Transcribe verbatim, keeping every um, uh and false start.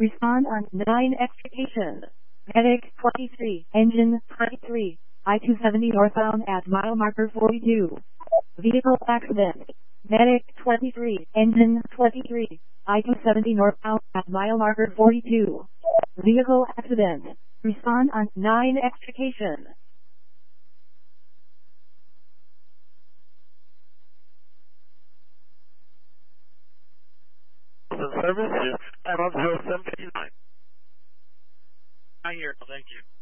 Respond on nine extrication. Medic twenty-three, engine twenty-three, I two seventy northbound at mile marker forty-two. Vehicle accident. Medic twenty-three, engine twenty-three, I two seventy northbound at mile marker forty-two. Vehicle accident. Respond on nine extrication. Service is at zero seven fifty-nine. I hear. Thank you.